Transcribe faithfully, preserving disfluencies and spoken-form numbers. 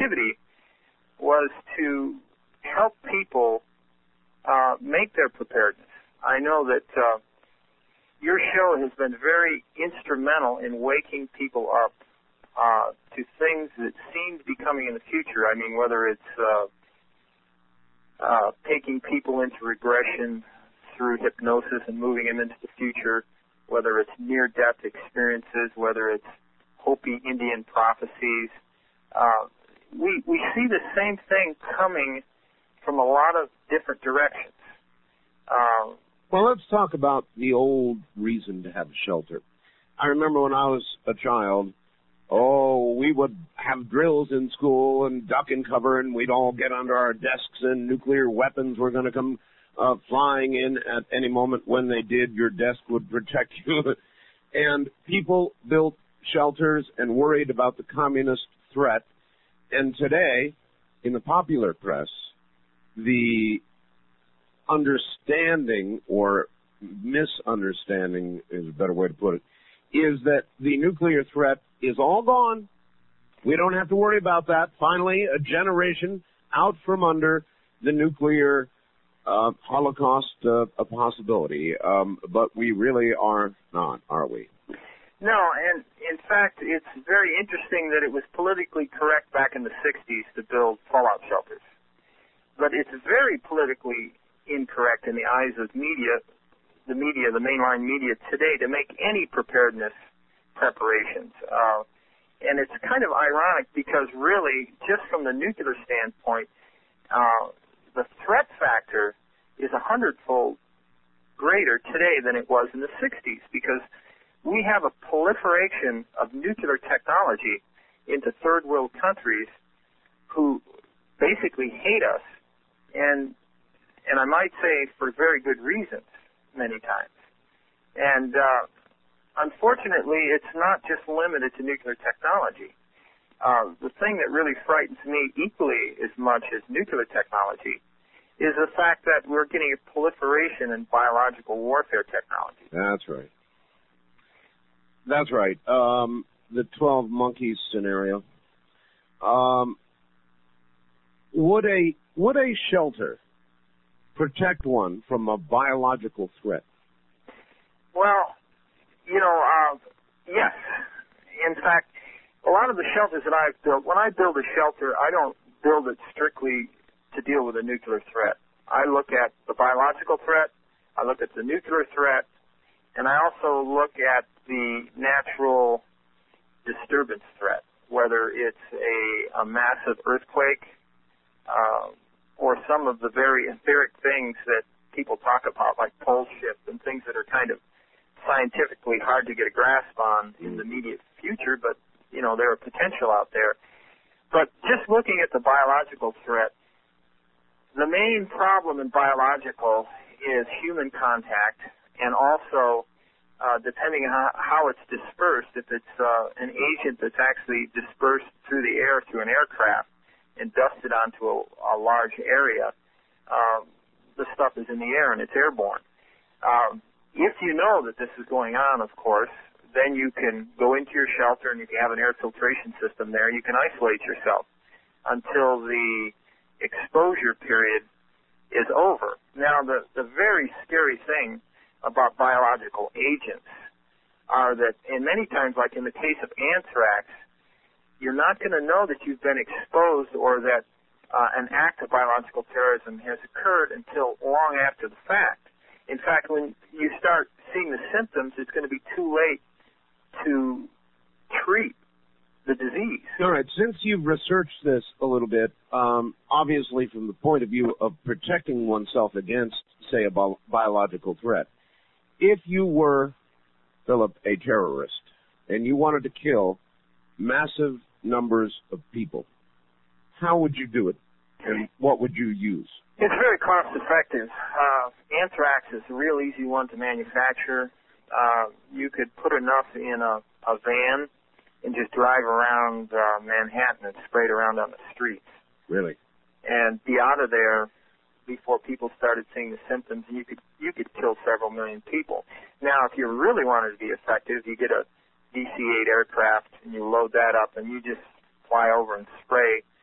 activity was to help people uh, make their preparedness. I know that uh, your show has been very instrumental in waking people up uh, to things that seem to be coming in the future. I mean, whether it's uh, uh, taking people into regression through hypnosis and moving them into the future, whether it's near-death experiences, whether it's Hopi Indian prophecies. Uh, we, we see the same thing coming from a lot of different directions. Uh, well, let's talk about the old reason to have a shelter. I remember when I was a child, oh, we would have drills in school and duck and cover, and we'd all get under our desks, and nuclear weapons were going to come uh, flying in at any moment. When they did, your desk would protect you. And people built shelters and worried about the communist threat. And today, in the popular press, the understanding or misunderstanding is a better way to put it, is that the nuclear threat is all gone. We don't have to worry about that. Finally, a generation out from under the nuclear uh, holocaust, uh, a possibility. Um, but we really are not, are we? No, and in fact, it's very interesting that it was politically correct back in the sixties to build fallout shelters. But it's very politically incorrect in the eyes of media, the media, the mainline media today, to make any preparedness preparations. Uh, and it's kind of ironic because really, just from the nuclear standpoint, uh, the threat factor is a hundredfold greater today than it was in the sixties, because we have a proliferation of nuclear technology into third world countries who basically hate us, and and I might say for very good reasons many times. And uh, unfortunately, it's not just limited to nuclear technology. Uh, the thing that really frightens me equally as much as nuclear technology is the fact that we're getting a proliferation in biological warfare technology. That's right. That's right. Um, the twelve monkeys scenario. Um, would a would a shelter protect one from a biological threat? Well, you know, uh, yes. In fact, a lot of the shelters that I've built, when I build a shelter, I don't build it strictly to deal with a nuclear threat. I look at the biological threat, I look at the nuclear threat, and I also look at the natural disturbance threat, whether it's a, a massive earthquake uh, or some of the very etheric things that people talk about, like pole shift and things that are kind of scientifically hard to get a grasp on in the immediate future, but, you know, there are potential out there. But just looking at the biological threat, the main problem in biological is human contact, and also, uh, depending on how, how it's dispersed, if it's uh, an agent that's actually dispersed through the air through an aircraft and dusted onto a, a large area, uh, the stuff is in the air and it's airborne. Um, if you know that this is going on, of course, then you can go into your shelter, and if you have an air filtration system there, you can isolate yourself until the exposure period is over. Now, the, the very scary thing about biological agents are that, and many times, like in the case of anthrax, you're not going to know that you've been exposed or that uh, an act of biological terrorism has occurred until long after the fact. In fact, when you start seeing the symptoms, it's going to be too late to treat the disease. All right. Since you've researched this a little bit, um, obviously from the point of view of protecting oneself against, say, a bi- biological threat, if you were, Philip, a terrorist, and you wanted to kill massive numbers of people, how would you do it, and what would you use? It's very cost-effective. Uh, anthrax is a real easy one to manufacture. Uh, you could put enough in a, a van and just drive around uh, Manhattan and spray it around on the streets. Really? And be out of there before people started seeing the symptoms, and you could you could kill several million people. Now, if you really wanted to be effective, you get a D C eight aircraft and you load that up and you just fly over and spray